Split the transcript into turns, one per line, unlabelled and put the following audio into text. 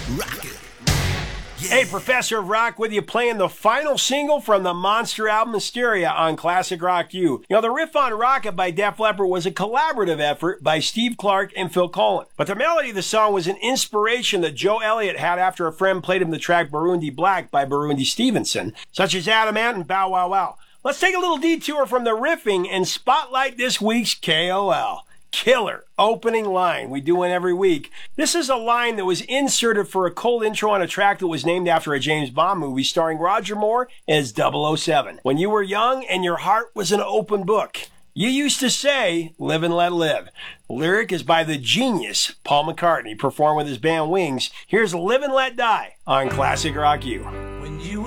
Rock it. Yeah.
Hey, Professor of Rock with you, playing the final single from the monster album Hysteria on Classic Rock U. You know, the riff on Rocket by Def Leppard was a collaborative effort by Steve Clark and Phil Collen. But the melody of the song was an inspiration that Joe Elliott had after a friend played him the track Burundi Black by Burundi Stevenson, such as Adam Ant and Bow Wow Wow. Let's take a little detour from the riffing and spotlight this week's KOL. Killer opening line we do one every week. This is a line that was inserted for a cold intro on a track that was named after a James Bond movie starring Roger Moore as 007. When you were young and your heart was an open book, you used to say, live and let live. The lyric is by the genius Paul McCartney, performed with his band Wings. Here's Live and Let Die on Classic Rock U.
When you